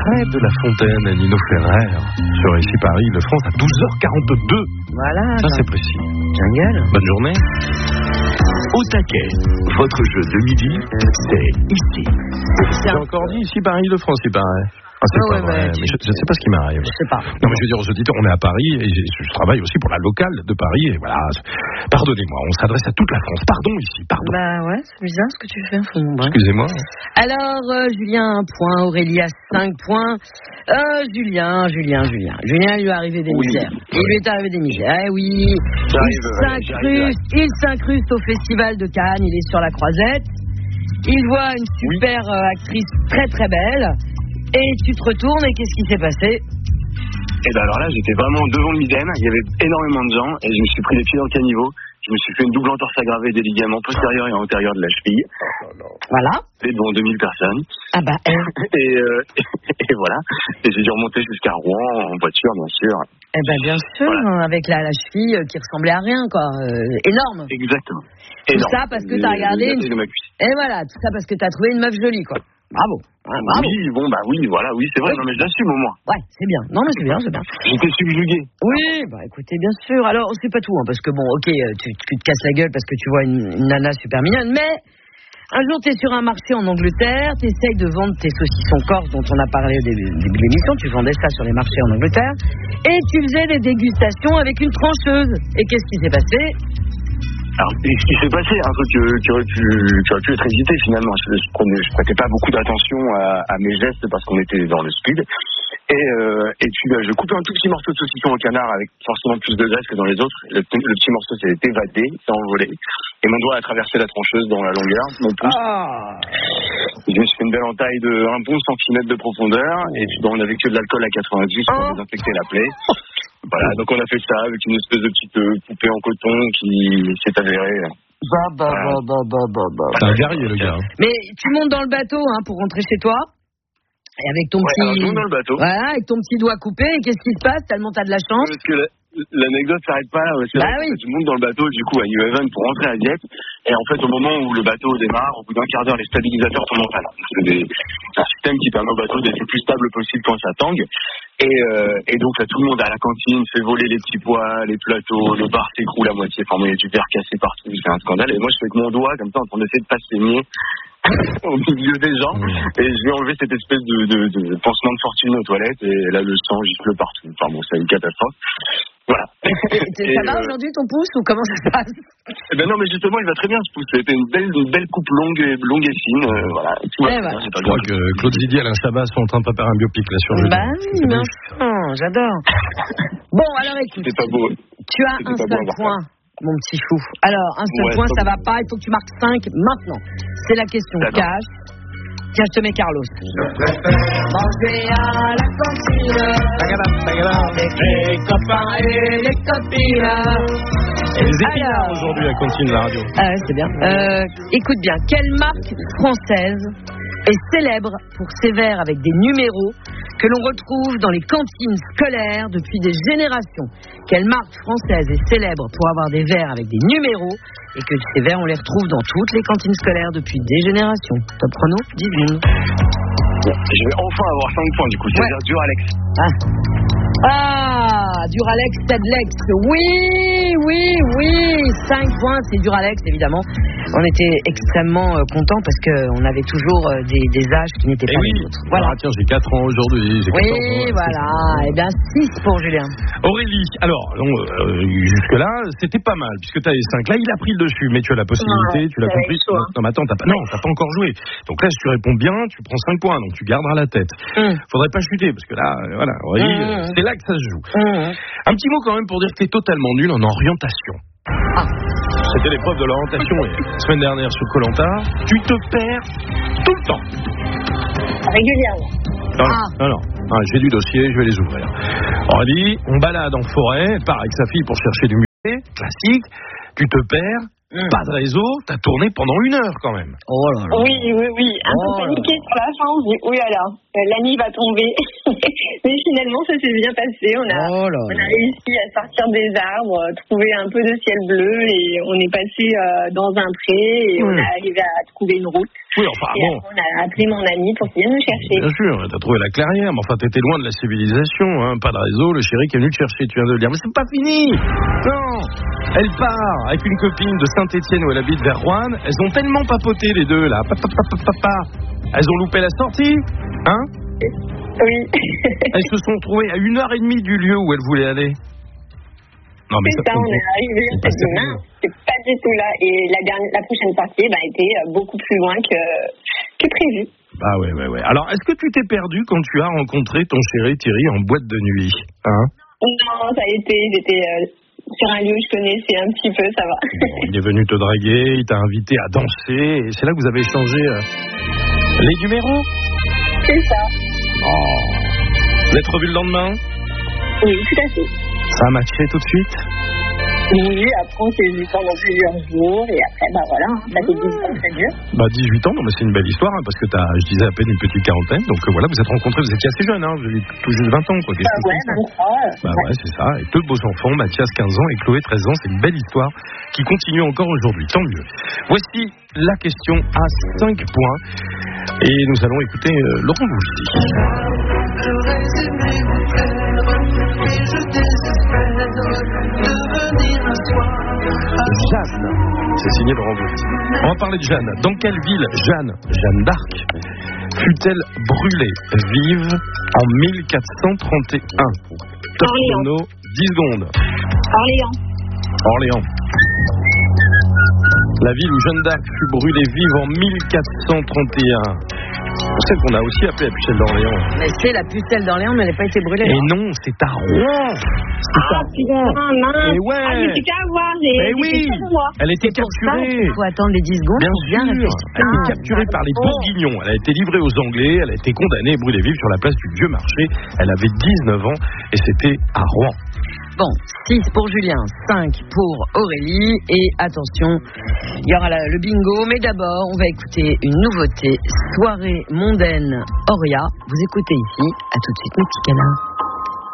près de la fontaine Nino Ferrer sur ici Paris, le France à 12h42. Voilà. Ça c'est précis. Jungle. Bonne journée. Au taquet, votre jeu de midi, c'est ici. J'ai encore dit ici Paris, le France, il paraît. Ah, c'est pas vrai, mais je ne sais pas ce qui m'arrive. Je sais pas. Non, mais je veux dire aux auditeurs, on est à Paris et je travaille aussi pour la locale de Paris et voilà. Pardonnez-moi, on s'adresse à toute la France. Pardon ici, pardon. Bah ouais, c'est bizarre ce que tu fais. Excusez-moi. Alors, Julien, 1 point, Aurélie a 5 points. Julien lui est arrivé des misères. Il lui est arrivé des misères. Eh oui, il s'incruste au festival de Cannes, il est sur la croisette. Il voit une super actrice très très belle. Et tu te retournes et qu'est-ce qui s'est passé? Et ben alors là, j'étais vraiment devant le Midem, il y avait énormément de gens et je me suis pris les pieds dans le caniveau. Je me suis fait une double entorse aggravée des ligaments postérieurs et antérieurs de la cheville. Voilà. Et devant 2000 personnes. Ah bah. Et voilà. Et j'ai dû remonter jusqu'à Rouen en voiture, bien sûr. Eh ben bien sûr, voilà. Avec la cheville qui ressemblait à rien, quoi. Énorme. Exactement. Tout ça parce que t'as regardé une... Et voilà, tout ça parce que t'as trouvé une meuf jolie, quoi. Bravo. Ah, bravo. Oui, c'est vrai, non mais je l'assume au moins. Ouais, c'est bien. Non mais c'est bien. J'étais subjugué. Oui, bah écoutez, bien sûr. Alors, c'est pas tout, hein, parce que bon, ok, tu te casses la gueule parce que tu vois une nana super mignonne, mais un jour t'es sur un marché en Angleterre, t'essayes de vendre tes saucissons corse dont on a parlé au début de l'émission, tu vendais ça sur les marchés en Angleterre, et tu faisais des dégustations avec une trancheuse. Et qu'est-ce qui s'est passé? Alors, ce qui s'est passé, un truc qui aurait pu être hésité finalement. Je prêtais pas beaucoup d'attention à mes gestes parce qu'on était dans le speed. Et puis je coupais un tout petit morceau de saucisson au canard avec forcément plus de graisse que dans les autres. Le petit morceau s'est évadé, s'est envolé. Et mon doigt a traversé la trancheuse dans la longueur, mon pouce. Je me suis fait une belle entaille de 1 bon centimètre de profondeur. Et puis on n'avait que de l'alcool à 90 pour désinfecter la plaie. Voilà, donc on a fait ça avec une espèce de petite poupée en coton qui s'est avérée. C'est un guerrier, le gars. Mais tu montes dans le bateau pour rentrer chez toi. Et avec ton petit. Je monte dans le bateau. Voilà, avec ton petit doigt coupé. Et qu'est-ce qui se passe? Tellement t'as de la chance. Parce que l'anecdote s'arrête pas là. Tu montes dans le bateau, du coup, à New Haven pour rentrer à Dieppe. Et en fait, au moment où le bateau démarre, au bout d'1 quart d'heure, les stabilisateurs tombent en panne. C'est un système qui permet au bateau d'être le plus stable possible quand ça tangue. Et donc là, tout le monde à la cantine fait voler les petits pois, les plateaux, le bar s'écroule à moitié. Enfin, il y a du verre cassé partout, c'est un scandale. Et moi, je fais avec mon doigt, comme ça, en train d'essayer de pas saigner au milieu des gens. Et je vais enlever cette espèce de pansement de fortune aux toilettes. Et là, le sang gifle partout. Enfin bon, c'est une catastrophe. Voilà. Ça va aujourd'hui ton pouce ou comment ça se passe? Eh ben non, mais justement, il va très bien ce pouce. C'était une belle coupe longue et fine. Voilà. Je crois que Claude Zidi et Alain Chabat sont en train de préparer un biopic là sur le. Bah oui, mais j'adore. Bon, alors écoute. C'était pas beau. Tu as un seul point, mon petit fou. Alors, un seul point, ça va pas. Il faut que tu marques 5 maintenant. C'est la question cash. Tiens, je te mets Carlos. Je préfère manger à la cantine avec les copains et les copines. Et les épinards aujourd'hui à la cantine de la radio. Ah ouais, c'est bien. Écoute bien, quelle marque française est célèbre pour ses verres avec des numéros que l'on retrouve dans les cantines scolaires depuis des générations? Quelle marque française est célèbre pour avoir des verres avec des numéros et que ces verres, on les retrouve dans toutes les cantines scolaires depuis des générations? Top chrono, 10 secondes. Je vais enfin avoir 5 points du coup, c'est-à-dire Duralex. Duralex, Tedlex. Oui. 5 points, c'est Duralex, évidemment. On était extrêmement contents parce qu'on avait toujours des âges qui n'étaient pas les autres. Voilà. Tiens, j'ai 4 ans aujourd'hui. Oui, voilà. Et bien, 6 pour Julien. Aurélie, alors, jusque-là, c'était pas mal, puisque tu as les 5. Là, il a pris le dessus, mais tu as la possibilité, tu l'as compris. Non, mais attends, t'as pas encore joué. Donc là, si tu réponds bien, tu prends 5 points, donc tu garderas la tête. Faudrait pas chuter, parce que là, voilà, Aurélie, c'est là que ça se joue. Un petit mot quand même pour dire que tu es totalement nul en orientation. C'était l'épreuve de l'orientation la semaine dernière sur Koh-Lanta. Tu te perds tout le temps. Régulièrement. Non, j'ai du dossier, je vais les ouvrir. Aurélie, on balade en forêt, elle part avec sa fille pour chercher du musée, classique. Tu te perds. Pas de réseau, t'as tourné pendant 1 heure quand même. Oh là là. Oui. Un peu paniqué sur la fin, on se dit, oui alors, la nuit va tomber. Mais finalement, ça s'est bien passé. On a réussi à sortir des arbres, trouver un peu de ciel bleu et on est passé dans un pré et on est arrivé à trouver une route. Oui, enfin, et après, on a appelé mon ami pour qu'il vienne nous chercher. Bien sûr, t'as trouvé la clairière, mais enfin, t'étais loin de la civilisation, hein. Pas de réseau, le chéri qui est venu te chercher, tu viens de le dire. Mais c'est pas fini. Non. Elle part avec une copine de Saint-Étienne où elle habite vers Roanne. Elles ont tellement papoté, les deux, là. Elles ont loupé la sortie, hein? Oui. Elles se sont retrouvées à 1h30 du lieu où elles voulaient aller. Non, mais c'est ça, on est arrivé, on s'est dit non, c'est pas du tout là. Et la prochaine partie était beaucoup plus loin que prévu. Ah ouais. Alors, est-ce que tu t'es perdu quand tu as rencontré ton chéri Thierry en boîte de nuit, hein? Non, ça a été, j'étais sur un lieu où je connaissais un petit peu, ça va. Bon, il est venu te draguer, il t'a invité à danser, et c'est là que vous avez échangé les numéros? C'est ça. Oh. Vous êtes revus le lendemain? Oui, tout à fait. Ça a matché tout de suite? Oui, après on s'est vu pendant plusieurs jours et après voilà, ça fait 18 ans que ça dure. 18 ans, non mais c'est une belle histoire hein, parce que t'as, je disais à peine une petite quarantaine, donc voilà, vous êtes rencontrés, vous étiez assez jeune, hein, vous avez tout juste 20 ans quoi. Ouais, 23. Ouais, c'est ça, et deux beaux enfants, Mathias 15 ans et Chloé 13 ans, c'est une belle histoire qui continue encore aujourd'hui, tant mieux. Voici la question à 5 points et nous allons écouter Laurent Bougie. Jeanne, c'est signé Laurent Bougie. On va parler de Jeanne. Dans quelle ville Jeanne d'Arc, fut-elle brûlée vive en 1431? Top chrono, 10 secondes. Orléans. La ville où Jeanne d'Arc fut brûlée vive en 1431. On sait qu'on a aussi appelé la pucelle d'Orléans. Mais c'est la pucelle d'Orléans, mais elle n'a pas été brûlée. Et non, c'est à Rouen. Mince. Et ouais. Ah, mais c'est qu'à voir. Oui. Elle était capturée. Il faut attendre les 10 secondes. Bien sûr. Elle a été capturée par les Bourguignons. Elle a été livrée aux Anglais. Elle a été condamnée et brûlée vive sur la place du Vieux Marché. Elle avait 19 ans et c'était à Rouen. Bon, 6 pour Julien, 5 pour Aurélie. Et attention, il y aura le bingo. Mais d'abord, on va écouter une nouveauté. Soirée mondaine Oria. Vous écoutez ici. À tout de suite, mes petits câlins.